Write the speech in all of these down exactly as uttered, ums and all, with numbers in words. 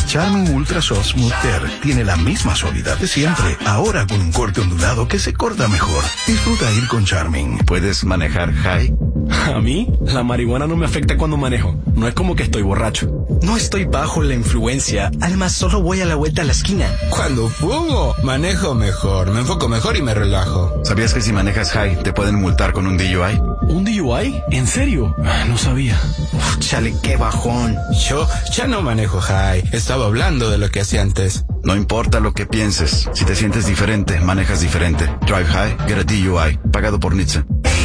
Charmin Ultra Soft Smooth Care tiene la misma suavidad de siempre, ahora con un corte ondulado que se corta mejor. Disfruta ir con Charmin. ¿Puedes manejar high? A mí, la marihuana no me afecta cuando manejo. No es como que estoy borracho. No estoy bajo la influencia. Además, solo voy a la vuelta a la esquina. Cuando fumo, manejo mejor, me enfoco mejor y me relajo. ¿Sabías que si manejas high te pueden multar con un D U I? ¿Un D U I? ¿En serio? No sabía. Uf, chale, qué bajón. Yo ya no manejo high. Estaba hablando de lo que hacía antes. No importa lo que pienses. Si te sientes diferente, manejas diferente. Drive high, get a D U I. Pagado por N H T S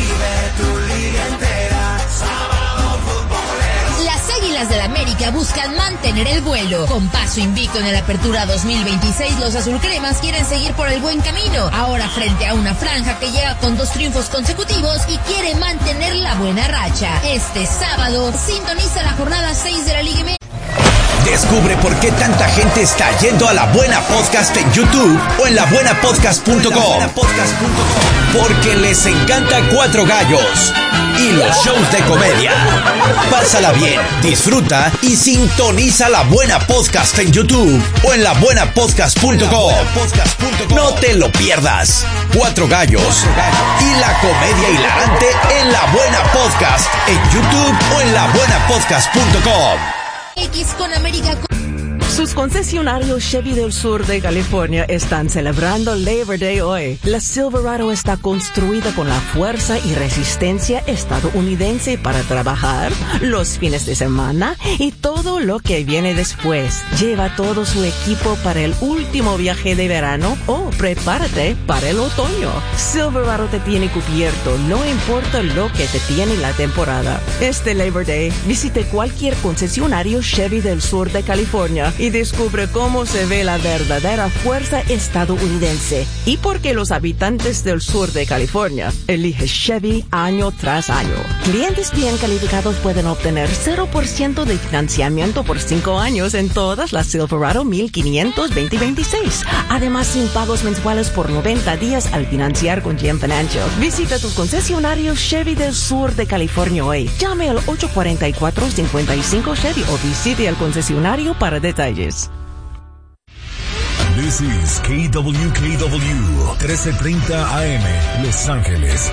A. Las Águilas del América buscan mantener el vuelo. Con paso invicto en el Apertura dos mil veintiséis, los azulcremas quieren seguir por el buen camino. Ahora frente a una franja que llega con dos triunfos consecutivos y quiere mantener la buena racha. Este sábado sintoniza la jornada seis de la Liga M X. Descubre por qué tanta gente está yendo a La Buena Podcast en YouTube o en la buena podcast punto com. Porque les encanta Cuatro Gallos y los shows de comedia. Pásala bien, disfruta y sintoniza La Buena Podcast en YouTube o en la buena podcast punto com. No te lo pierdas. Cuatro Gallos y la comedia hilarante en La Buena Podcast en YouTube o en la buena podcast punto com. X con América. Sus concesionarios Chevy del sur de California están celebrando Labor Day hoy. La Silverado está construida con la fuerza y resistencia estadounidense para trabajar los fines de semana y todo lo que viene después. Lleva todo su equipo para el último viaje de verano o prepárate para el otoño. Silverado te tiene cubierto, no importa lo que te tiene la temporada. Este Labor Day, visite cualquier concesionario Chevy del sur de California y descubre cómo se ve la verdadera fuerza estadounidense y por qué los habitantes del sur de California eligen Chevy año tras año. Clientes bien calificados pueden obtener cero por ciento de financiamiento por cinco años en todas las Silverado mil quinientos veinte veintiséis. Además, sin pagos mensuales por noventa días al financiar con G M Financial. Visita tus concesionarios Chevy del sur de California hoy. Llame al ocho cuatro cuatro, cinco cinco Chevy o visite el concesionario para detalles. This is K W K W trece treinta A M, Los Ángeles.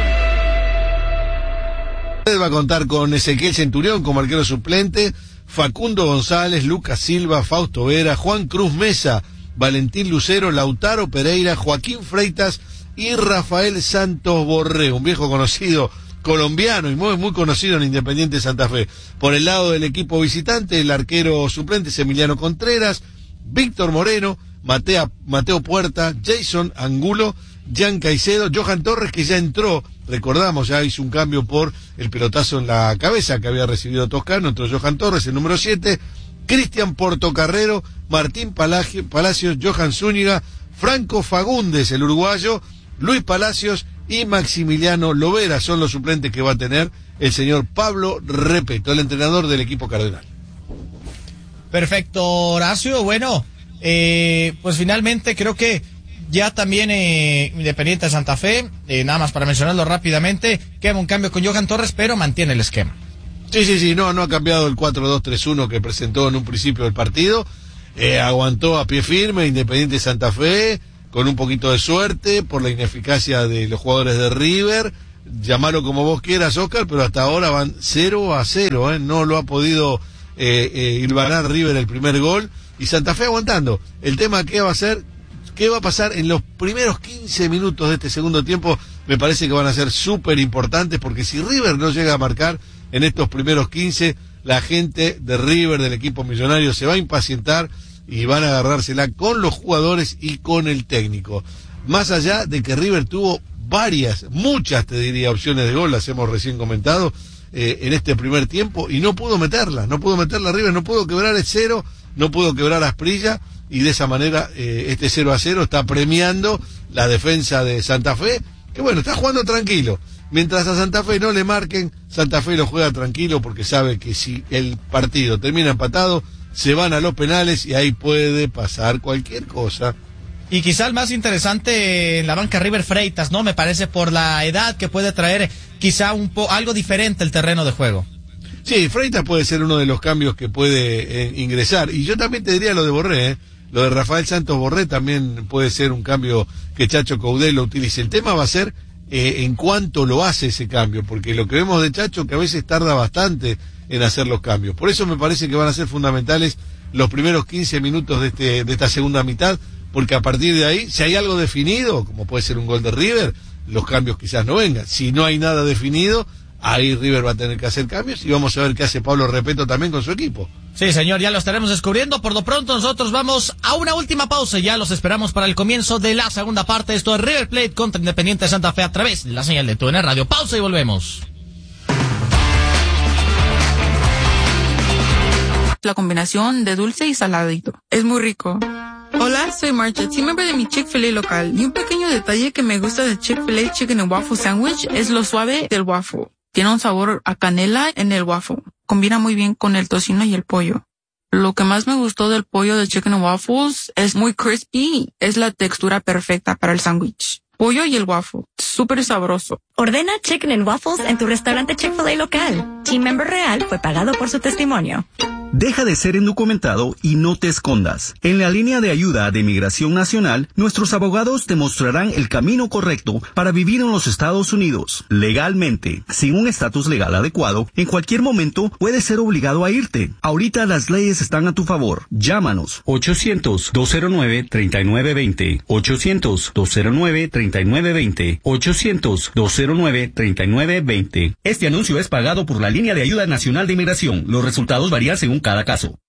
Va a contar con Ezequiel Centurión como arquero suplente, Facundo González, Lucas Silva, Fausto Vera, Juan Cruz Mesa, Valentín Lucero, Lautaro Pereira, Joaquín Freitas y Rafael Santos Borré, un viejo conocido colombiano y muy, muy conocido en Independiente Santa Fe. Por el lado del equipo visitante, el arquero suplente es Emiliano Contreras, Víctor Moreno, Matea, Mateo Puerta, Jason Angulo, Jan Caicedo, Johan Torres, que ya entró, recordamos, ya hizo un cambio por el pelotazo en la cabeza que había recibido Toscano, entró Johan Torres, el número siete, Cristian Portocarrero, Martín Palagio, Palacios, Johan Zúñiga, Franco Fagundes, el uruguayo, Luis Palacios y Maximiliano Lovera son los suplentes que va a tener el señor Pablo Repeto, el entrenador del equipo cardenal. Perfecto, Horacio. Bueno, eh, pues finalmente creo que ya también eh, Independiente de Santa Fe, eh, nada más para mencionarlo rápidamente, queda un cambio con Johan Torres, pero mantiene el esquema. Sí, sí, sí, no, no ha cambiado el cuatro dos tres uno que presentó en un principio del partido, eh, aguantó a pie firme Independiente de Santa Fe, con un poquito de suerte, por la ineficacia de los jugadores de River, llamarlo como vos quieras, Oscar, pero hasta ahora van cero a cero, ¿eh? No lo ha podido eh, eh, hilvanar River el primer gol, y Santa Fe aguantando. El tema qué va a ser, qué va a pasar en los primeros quince minutos de este segundo tiempo, me parece que van a ser súper importantes, porque si River no llega a marcar en estos primeros quince, la gente de River, del equipo millonario, se va a impacientar, y van a agarrársela con los jugadores y con el técnico. Más allá de que River tuvo varias, muchas te diría, opciones de gol, las hemos recién comentado, eh, en este primer tiempo, y no pudo meterla, no pudo meterla River, no pudo quebrar el cero, no pudo quebrar a Asprilla, y de esa manera eh, este cero a cero está premiando la defensa de Santa Fe, que bueno, está jugando tranquilo. Mientras a Santa Fe no le marquen, Santa Fe lo juega tranquilo porque sabe que si el partido termina empatado, se van a los penales y ahí puede pasar cualquier cosa. Y quizá el más interesante en la banca River Freitas, ¿no? Me parece por la edad que puede traer quizá un po algo diferente el terreno de juego. Sí, Freitas puede ser uno de los cambios que puede eh, ingresar. Y yo también te diría lo de Borré, ¿eh? Lo de Rafael Santos Borré también puede ser un cambio que Chacho Coudet lo utilice. El tema va a ser eh, en cuánto lo hace ese cambio, porque lo que vemos de Chacho que a veces tarda bastante en hacer los cambios. Por eso me parece que van a ser fundamentales los primeros quince minutos de, este, de esta segunda mitad, porque a partir de ahí, si hay algo definido, como puede ser un gol de River, los cambios quizás no vengan. Si no hay nada definido, ahí River va a tener que hacer cambios y vamos a ver qué hace Pablo Repeto también con su equipo. Sí, señor, ya lo estaremos descubriendo. Por lo pronto nosotros vamos a una última pausa y ya los esperamos para el comienzo de la segunda parte. Esto es River Plate contra Independiente Santa Fe a través de la señal de Tu N Radio. Pausa y volvemos. La combinación de dulce y saladito. Es muy rico. Hola, soy Marcha, team member de mi Chick-fil-A local. Y un pequeño detalle que me gusta de Chick-fil-A Chicken and Waffle Sandwich es lo suave del waffle. Tiene un sabor a canela en el waffle. Combina muy bien con el tocino y el pollo. Lo que más me gustó del pollo de Chicken and Waffles es muy crispy. Es la textura perfecta para el sándwich. Pollo y el waffle. Súper sabroso. Ordena Chicken and Waffles en tu restaurante Chick-fil-A local. Team member real fue pagado por su testimonio. Deja de ser indocumentado y no te escondas. En la línea de ayuda de Migración Nacional, nuestros abogados te mostrarán el camino correcto para vivir en los Estados Unidos. Legalmente, sin un estatus legal adecuado, en cualquier momento puedes ser obligado a irte. Ahorita las leyes están a tu favor. Llámanos. ochocientos, dos cero nueve, treinta y nueve veinte. ochocientos, dos cero nueve, treinta y nueve veinte. ochocientos, dos cero nueve, treinta y nueve veinte. Este anuncio es pagado por la línea de ayuda nacional de inmigración. Los resultados varían según cada caso.